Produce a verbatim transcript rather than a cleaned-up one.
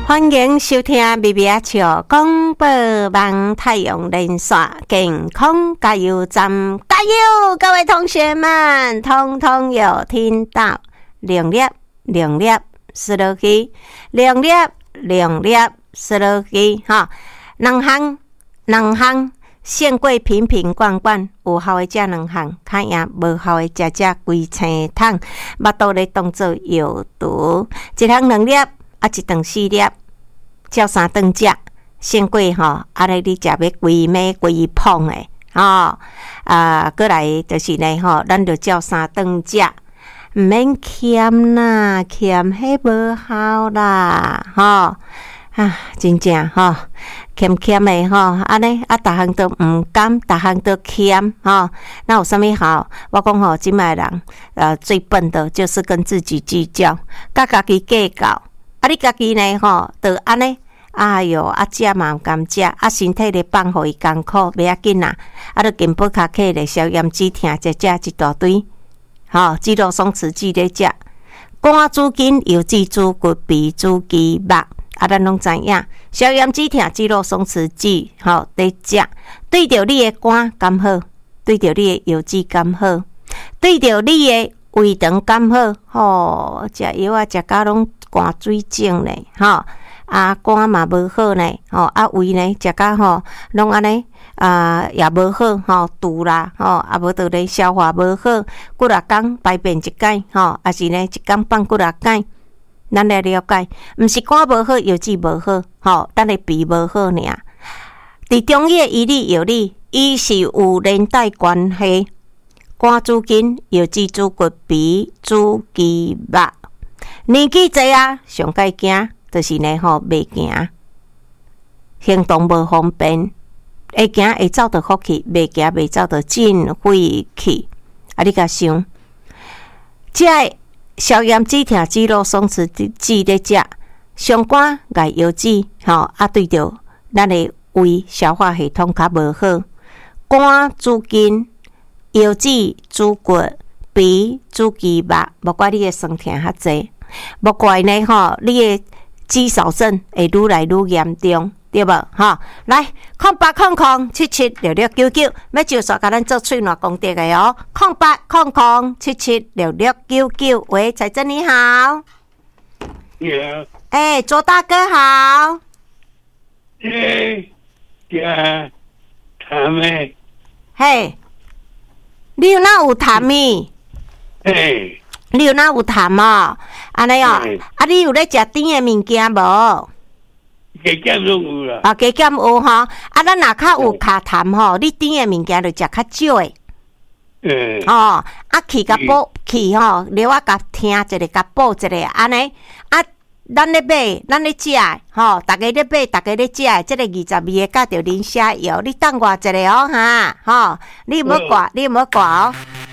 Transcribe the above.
欢迎收听咪咪啊笑广播网太阳连线健康加油站，加油！各位同学们，通通有听到，两粒两粒输落去，两粒两粒输落去，哈，两项两项。胜过瓶瓶罐罐，有效的食两项，较赢无效的食食规青桶，巴肚咧当做药毒，一项两粒，啊一顿四粒，照三顿食，胜过吼，啊咧你食要规暝规捧的，吼啊，过来就是呢吼，咱就照三顿食，毋免欠啦，欠迄无效啦，吼。啊，真正吼，欠欠的吼，安尼啊，逐项都毋甘，逐项都欠吼，那有啥物好？我讲吼，即摆人呃最笨的就是跟自己计较，甲家己计较，啊，你家己呢吼，就安尼，哎哟，啊食嘛毋甘食，啊身体咧放互伊艰苦，袂要紧啦，啊，就金宝卡克咧消炎止疼，食食一大堆，吼，肌肉松弛剂咧食，肝主筋、油脂主骨、脾主肌肉。啊，咱拢知影，消炎止疼、肌肉松弛剂，吼，得食，对着你的肝甘好，对着你的油脂甘好，对着你的胃肠甘好，吼，食药啊，食甲拢肝水肿咧，吼，啊，肝嘛无好呢，吼，啊，胃呢，食甲吼，拢安尼，啊，也无好，吼，肚啦，吼，啊，无倒咧消化无好，几若工排便一解，吼，啊是呢，一工放几若解。咱来了解，毋是肝无好，油脂无好，吼，咱的脾无好尔。伫中医医理药理，伊是有连带关系。肝主筋，油脂主骨，脾主肌肉。年纪济啊，上该惊，就是呢吼，袂行，行动无方便，会行会走着福气，袂行袂走着进废气。啊，你甲想，即个。消炎止疼、肌肉松弛剂咧食，上肝牙油脂，吼啊对着咱的胃消化系统较无好，肝主筋、油脂主骨、脾主肌肉，无怪你的酸痛较济，无怪呢吼，你的肌少症会愈来愈严重。对无？吼，来，空八空空七七六六九九，要就煞甲咱做喙暖功德的哦。空八空空七七六六九九，喂，彩珍你好。 你好。 哎，左大哥好。 哎，呀，他们。 嘿，你有哪有痰咪？ 哎。 你有哪有痰哦？安尼哦，啊，你有咧食甜的物件无？ 加减拢有啦， 啊，加减有吼，啊，咱若较有卡痰吼，你甜的物件就食较少诶。 嗯。 哦，啊，去甲补去吼，了啊甲听一个，甲补一个，安尼啊，咱咧买，咱咧食，吼，逐个咧买，逐个咧食，即个二十二个甲着磷虾油，你等我一下哦哈，吼，你有无挂？你有无挂哦？